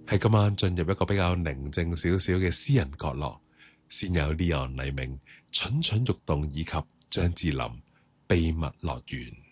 喺今晚進入一個比較寧靜少少嘅私人角落，先有 Leon 黎明、蠢蠢欲動以及張智霖秘密樂園。